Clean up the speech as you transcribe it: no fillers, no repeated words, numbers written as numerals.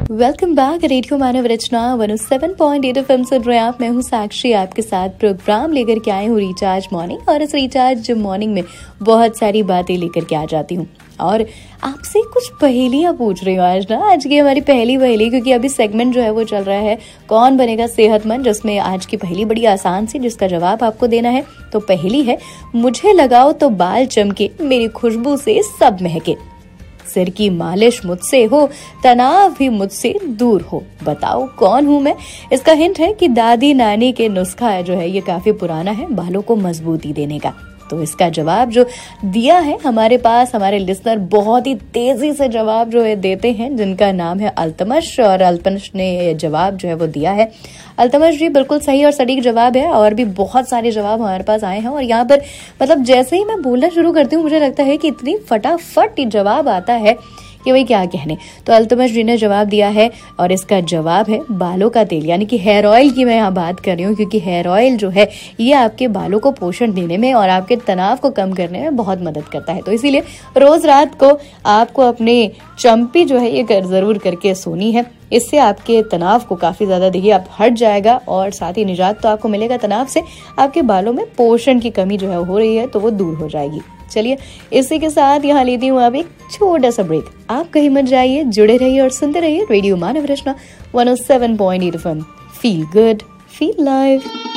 Welcome back. Radio मानव रचना 107.8 FM सुन रहे हैं आप। मैं हूँ साक्षी, आपके साथ प्रोग्राम लेकर के आई हूँ रिचार्ज मॉर्निंग। और इस रिचार्ज मॉर्निंग में बहुत सारी बातें लेकर के आ जाती हूँ और आपसे कुछ पहेलियां पूछ रही हूँ आज की हमारी पहली पहेली, क्योंकि अभी सेगमेंट जो है वो चल रहा है कौन बनेगा सेहतमंद, जिसमें आज की पहेली बड़ी आसान सी, जिसका जवाब आपको देना है। तो पहेली है, मुझे लगाओ तो बाल चमके, मेरी खुशबू से सब महके, सिर की मालिश मुझसे हो, तनाव भी मुझसे दूर हो, बताओ कौन हूँ मैं। इसका हिंट है कि दादी नानी के नुस्खा जो है ये काफी पुराना है बालों को मजबूती देने का। तो इसका जवाब जो दिया है हमारे पास हमारे लिसनर बहुत ही तेजी से जवाब जो है देते हैं, जिनका नाम है अल्तमश। और अल्तमश ने जवाब जो है वो दिया है। अल्तमश जी बिल्कुल सही और सटीक जवाब है। और भी बहुत सारे जवाब हमारे पास आए हैं और यहाँ पर मतलब जैसे ही मैं बोलना शुरू करती हूँ मुझे लगता है कि इतनी फटाफट जवाब आता है कि भाई क्या कहने। तो अल्तमश जी ने जवाब दिया है और इसका जवाब है बालों का तेल, यानी कि हेयर ऑयल की मैं यहाँ बात कर रही हूँ, क्योंकि हेयर ऑयल जो है ये आपके बालों को पोषण देने में और आपके तनाव को कम करने में बहुत मदद करता है। तो इसीलिए रोज रात को आपको अपने चंपी जो है ये जरूर करके सोनी है। इससे आपके तनाव को काफी ज्यादा देखिए आप हट जाएगा और साथ ही निजात तो आपको मिलेगा तनाव से। आपके बालों में पोषण की कमी जो है हो रही है तो वो दूर हो जाएगी। चलिए इसी के साथ यहाँ लेती हूँ अब एक छोटा सा ब्रेक। आप कहीं मत जाइए, जुड़े रहिए और सुनते रहिए रेडियो मानव रचना 107.8 FM। Feel good, feel live.